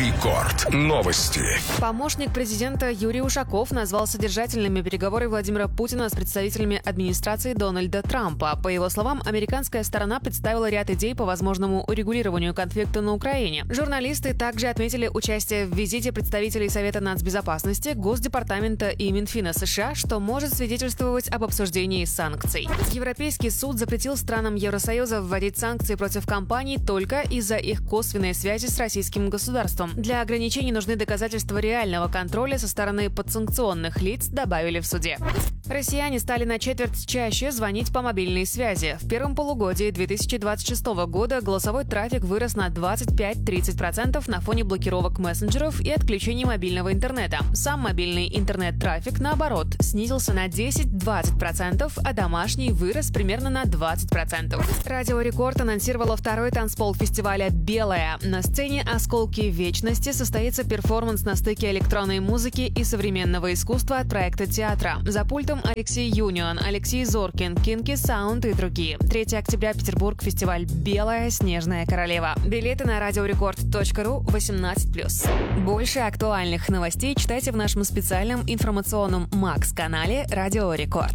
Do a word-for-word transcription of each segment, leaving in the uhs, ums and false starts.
Рекорд. Новости. Помощник президента Юрий Ушаков назвал содержательными переговоры Владимира Путина с представителями администрации Дональда Трампа. По его словам, американская сторона представила ряд идей по возможному урегулированию конфликта на Украине. Журналисты также отметили участие в визите представителей Совета нацбезопасности, Госдепартамента и Минфина США, что может свидетельствовать об обсуждении санкций. Европейский суд запретил странам Евросоюза вводить санкции против компаний только из-за их косвенной связи с российским государством. Для ограничений нужны доказательства реального контроля со стороны подсанкционных лиц, добавили в суде. Россияне стали на четверть чаще звонить по мобильной связи. В первом полугодии две тысячи двадцать шестого года голосовой трафик вырос на двадцать пять - тридцать процентов на фоне блокировок мессенджеров и отключения мобильного интернета. Сам мобильный интернет-трафик, наоборот, снизился на десять - двадцать процентов, а домашний вырос примерно на двадцать процентов. Радио Рекорд анонсировало второй танцпол фестиваля «Белая». На сцене «Осколки вечности» состоится перформанс на стыке электронной музыки и современного искусства от проекта театра. За пультом Алексей Юнион, Алексей Зоркин, Кинки Саунд и другие. третьего октября, Петербург, фестиваль «Белая снежная королева». Билеты на радиорекорд точка ру, восемнадцать плюс. Больше актуальных новостей читайте в нашем специальном информационном Макс-канале «Радио Рекорд».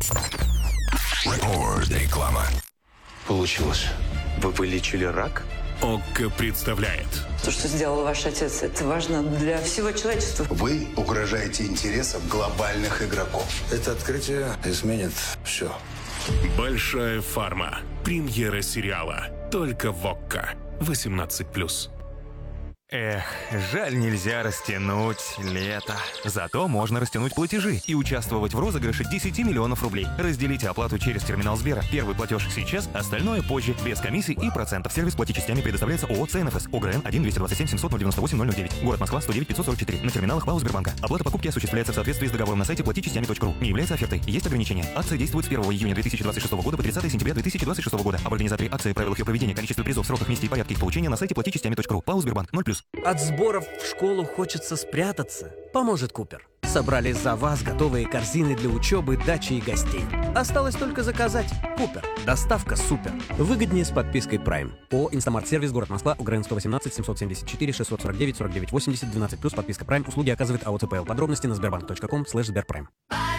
Реклама. Получилось. Вы вылечили рак? ОККО представляет. То, что сделал ваш отец, это важно для всего человечества. Вы угрожаете интересам глобальных игроков. Это открытие изменит все. Большая фарма. Премьера сериала. Только в ОККО. восемнадцать плюс. Эх, жаль, нельзя растянуть лето. Зато можно растянуть платежи и участвовать в розыгрыше десять миллионов рублей. Разделите оплату через терминал Сбера. Первый платеж сейчас, остальное позже, без комиссий и процентов. Сервис плати частями предоставляется ООО ЦНФС. ОГРН один двести двадцать семь семьсот девяносто восемь ноль ноль девять. Город Москва сто девять пятьсот сорок четыре. На терминалах ПАО Сбербанка. Оплата покупки осуществляется в соответствии с договором на сайте плати частями точка ру. Не является офертой. Есть ограничения. Акция действует с первого июня две тысячи двадцать шестого года по тридцатого сентября две тысячи двадцать шестого года. Об организаторе акции, правилах ее проведения, количестве призов, сроках, месте и порядке их получения на сайте плати частями точка ру. ПАО Сбербанк ноль плюс. От сборов в школу хочется спрятаться. Поможет Купер. Собрали за вас готовые корзины для учебы, дачи и гостей. Осталось только заказать. Купер. Доставка супер. Выгоднее с подпиской Prime. ООО «Инстамарт-сервис», город Москва, УГРН сто восемнадцать семьсот семьдесят четыре шестьсот сорок девять сорок девять восемьдесят двенадцать плюс подписка Prime. Услуги оказывает АО ЦПЛ. Подробности на сбербанк точка ком слэш сберпрайм.